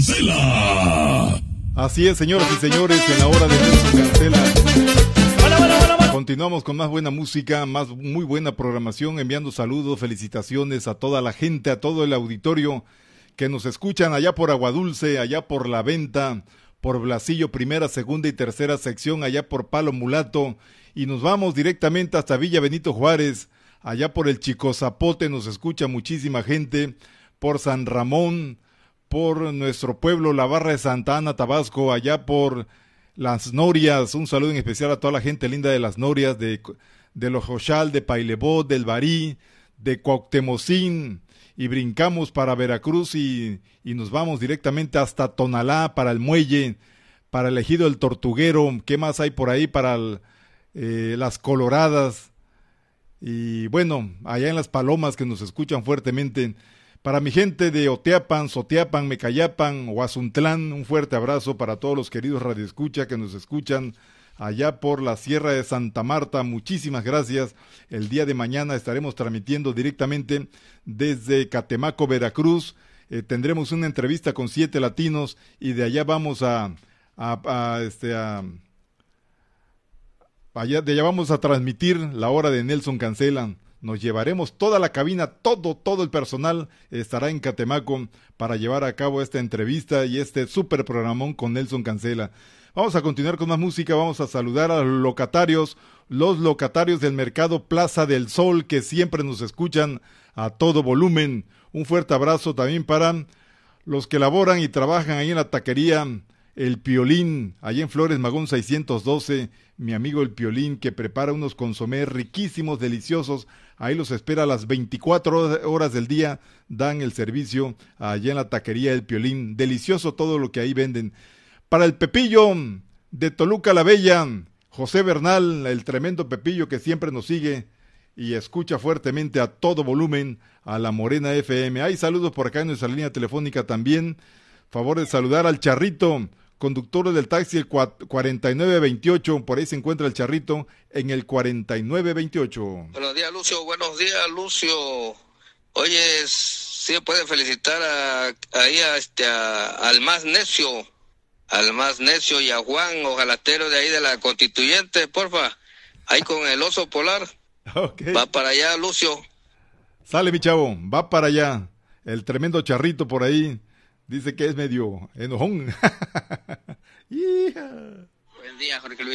Cancela. Así es, señoras y señores, en la hora de Nelson Cancela. Continuamos con más buena música, más muy buena programación, enviando saludos, felicitaciones a toda la gente, a todo el auditorio que nos escuchan allá por Aguadulce, allá por La Venta, por Blasillo, primera, segunda y tercera sección, allá por Palo Mulato, y nos vamos directamente hasta Villa Benito Juárez, allá por el Chico Zapote nos escucha muchísima gente, por San Ramón, por nuestro pueblo, la Barra de Santa Ana, Tabasco, allá por Las Norias, un saludo en especial a toda la gente linda de Las Norias, de Lojochal, de Pailebó, del Barí, de Cuauhtemocín, y brincamos para Veracruz y nos vamos directamente hasta Tonalá, para el Muelle, para el Ejido del Tortuguero, ¿qué más hay por ahí? Para Las Coloradas, y bueno, allá en Las Palomas que nos escuchan fuertemente. Para mi gente de Oteapan, Soteapan, Mecayapan, Huazuntlán, un fuerte abrazo para todos los queridos radioescucha que nos escuchan allá por la Sierra de Santa Marta, muchísimas gracias. El día de mañana estaremos transmitiendo directamente desde Catemaco, Veracruz. Tendremos una entrevista con 7 latinos y de allá vamos de allá vamos a transmitir la hora de Nelson Cancela. Nos llevaremos toda la cabina, todo el personal estará en Catemaco para llevar a cabo esta entrevista y este super programón con Nelson Cancela. Vamos a continuar con más música, vamos a saludar a los locatarios del Mercado Plaza del Sol que siempre nos escuchan a todo volumen. Un fuerte abrazo también para los que laboran y trabajan ahí en la taquería El Piolín, allá en Flores Magón 612, mi amigo El Piolín que prepara unos consomés riquísimos, deliciosos, ahí los espera a las 24 horas del día, dan el servicio allá en la taquería El Piolín, delicioso todo lo que ahí venden. Para el Pepillo de Toluca la Bella, José Bernal, el tremendo Pepillo que siempre nos sigue y escucha fuertemente a todo volumen a la Morena FM. Hay saludos por acá en nuestra línea telefónica también. Favor de saludar al Charrito, conductor del taxi el 4928, por ahí se encuentra el Charrito en el 4928. Buenos días, Lucio. Oye, sí puede felicitar al más necio y a Juan, ojalatero de ahí de la Constituyente, porfa, ahí con el oso polar. Okay. Va para allá, Lucio. Sale, mi chavo, va para allá. El tremendo Charrito por ahí. Dice que es medio enojón. Buen día, Jorge Luis.